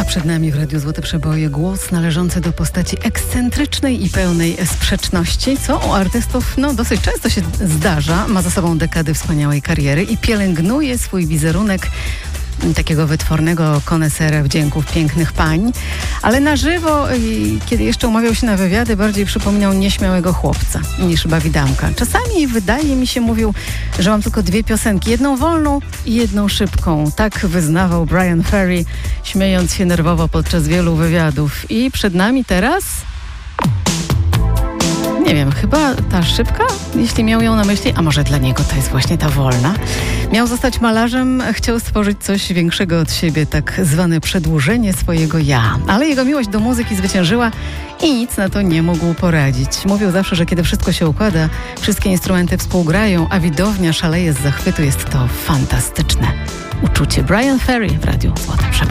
Przed nami w Radiu Złote Przeboje głos należący do postaci ekscentrycznej i pełnej sprzeczności, co u artystów dosyć często się zdarza. Ma za sobą dekady wspaniałej kariery i pielęgnuje swój wizerunek takiego wytwornego konesera wdzięków pięknych pań, ale na żywo, kiedy jeszcze umawiał się na wywiady, bardziej przypominał nieśmiałego chłopca niż bawidamka. Czasami wydaje mi się, mówił, że mam tylko 2 piosenki, jedną wolną i jedną szybką. Tak wyznawał Bryan Ferry, śmiejąc się nerwowo podczas wielu wywiadów. I przed nami teraz... Nie wiem, chyba ta szybka, jeśli miał ją na myśli, a może dla niego to jest właśnie ta wolna. Miał zostać malarzem, chciał stworzyć coś większego od siebie, tak zwane przedłużenie swojego ja. Ale jego miłość do muzyki zwyciężyła i nic na to nie mógł poradzić. Mówił zawsze, że kiedy wszystko się układa, wszystkie instrumenty współgrają, a widownia szaleje z zachwytu, jest to fantastyczne uczucie. Bryan Ferry w Radiu Złote Przeboje.